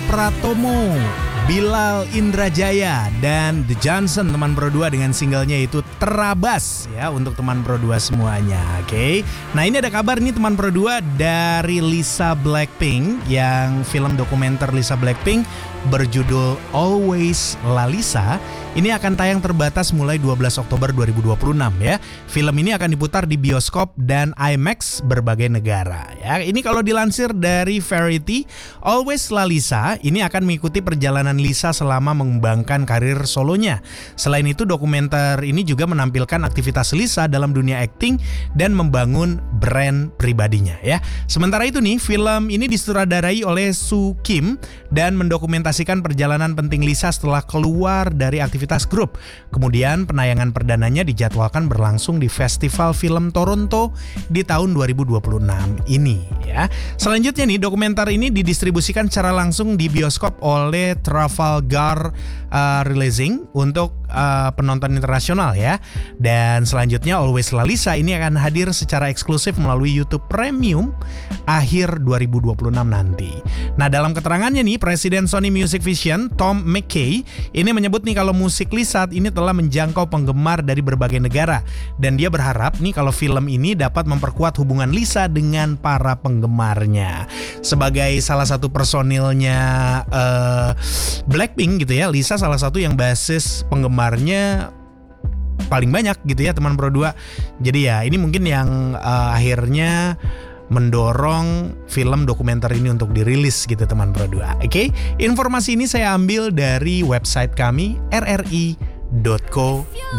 Pratomo, Bilal Indrajaya, dan The Johnson teman Pro 2 dengan singlenya itu Terabas ya untuk teman Pro 2 semuanya. Oke. Nah, ini ada kabar nih teman Pro 2 dari Lisa Blackpink, yang film dokumenter Lisa Blackpink berjudul Always Lalisa ini akan tayang terbatas mulai 12 Oktober 2026 ya. Film ini akan diputar di bioskop dan IMAX berbagai negara ya. Ini kalau dilansir dari Variety, Always Lalisa ini akan mengikuti perjalanan Lisa selama mengembangkan karir solonya. Selain itu, dokumenter ini juga menampilkan aktivitas Lisa dalam dunia akting dan membangun brand pribadinya ya. Sementara itu nih, film ini disutradarai oleh Soo Kim dan mendokumentasikan perjalanan penting Lisa setelah keluar dari aktivitas grup. Kemudian penayangan perdananya dijadwalkan berlangsung di Festival Film Toronto di tahun 2026 ini ya. Selanjutnya nih, dokumenter ini didistribusikan secara langsung di bioskop oleh Trafalgar Releasing untuk penonton internasional ya. Dan selanjutnya Always Lalisa ini akan hadir secara eksklusif melalui YouTube Premium akhir 2026 nanti. Nah, dalam keterangannya nih, Presiden Sony Music Vision Tom McKay ini menyebut nih kalau musik Lisa ini telah menjangkau penggemar dari berbagai negara, dan dia berharap nih kalau film ini dapat memperkuat hubungan Lisa dengan para penggemarnya. Sebagai salah satu personilnya Blackpink gitu ya, Lisa salah satu yang basis penggemarnya paling banyak gitu ya teman Pro 2. Jadi ya ini mungkin yang akhirnya mendorong film dokumenter ini untuk dirilis gitu teman Pro 2. Oke, informasi ini saya ambil dari website kami rri.co.